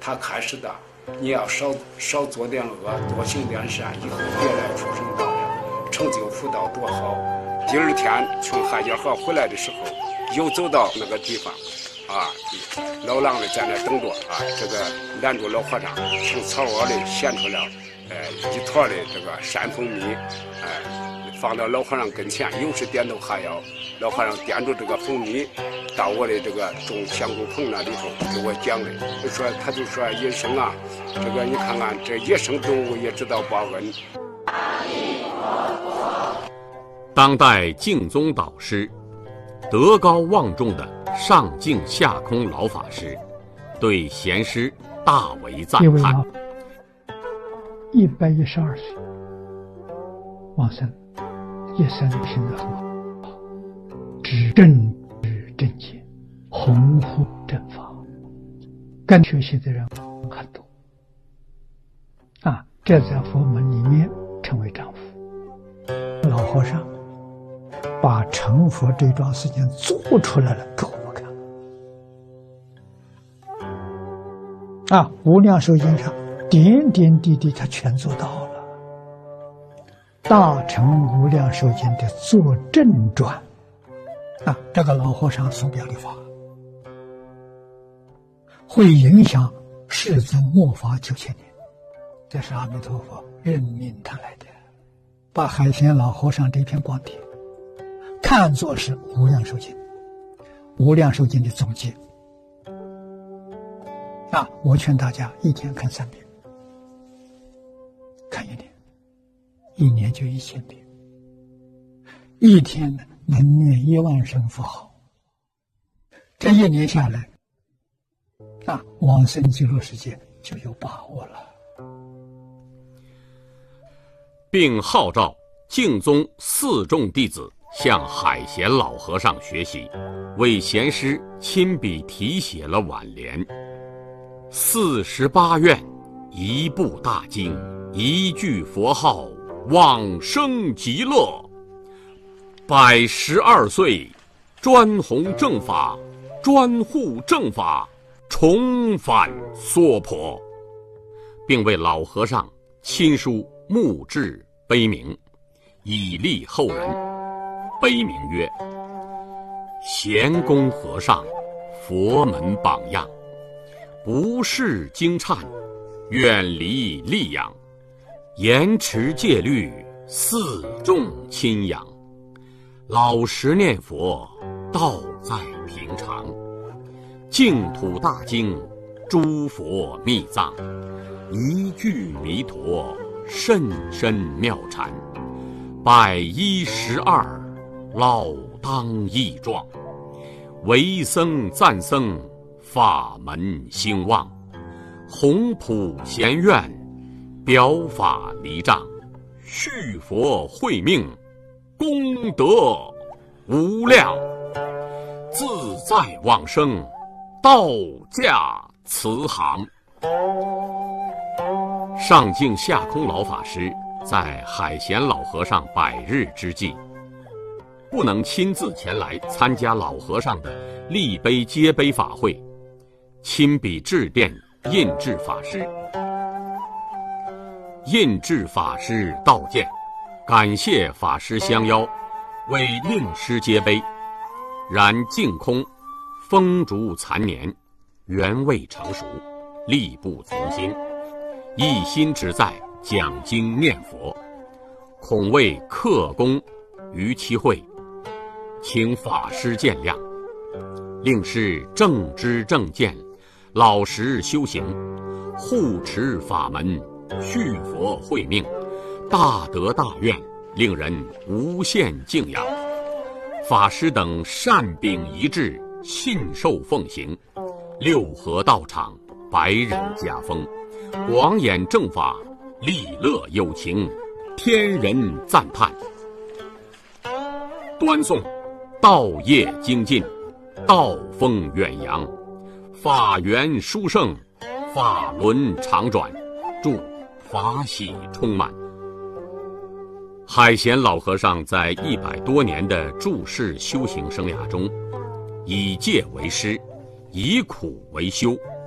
他开始的，你要少做点恶，多行点善，以后别来出生道人，成就福道多好。第二天从海家河回来的时候，又走到那个地方，老狼呢在那等着这个拦住老和尚，从草窝里衔出了一坨的这个山蜂蜜，放到老和尚跟前，又是点头哈腰。老和尚掂着这个蜂蜜到我的这个种香菇棚那里头给我讲的，他就说野生啊，这个你看看这野生动物也知道报恩。 当代净宗导师、德高望重的上净下空老法师对贤师大为赞叹。 112岁往生，一生品德很好，知正知正见，弘护正法，跟学习的人很多这在佛门里面称为丈夫。老和尚把成佛这桩事情做出来了给我们看无量寿经上点点滴滴他全做到了。大乘无量寿经的作证传这个老和尚所表的法会影响世尊末法9000年，这是阿弥陀佛任命他来的，把海贤老和尚这篇光碟看作是无量寿经，无量寿经的总结我劝大家一天看3遍，看1年，1年就1000遍，一天能念1万声佛号，这1年下来往生极乐世界就有把握了。 并号召净宗4众弟子向海贤老和尚学习，为贤师亲笔题写了挽联：48愿，一部大经，一句佛号，往生极乐。112岁，专弘正法，专护正法，重返娑婆，并为老和尚亲书墓志碑铭，以利后人。碑铭曰：贤公和尚，佛门榜样，不识经忏，远离戾养，严持戒律，4众亲养，老实念佛，道在平常，净土大经，诸佛密藏，一句弥陀，甚深妙禅，112老当益壮，为僧赞僧，法门兴旺，弘普贤愿，表法离障，续佛慧命，功德无量，自在往生，道驾慈航。上净下空老法师在海贤老和尚100日之际，不能亲自前来参加老和尚的立碑接碑法会，亲笔致电印制法师。印制法师道见，感谢法师相邀，为令师接碑。然净空风烛残年，缘未成熟，力不从心，一心只在讲经念佛，恐为克功于其会，请法师见谅。令师正知正见，老实修行，护持法门，续佛慧命，大德大愿，令人无限敬仰。法师等善秉一致，信受奉行，6合道场100人家风，广演正法，利乐有情，天人赞叹。端诵道业精进，道风远扬，法源殊胜，法轮常转，祝法喜充满。海贤老和尚在100多年的住世修行生涯中，以戒为师，以苦为修，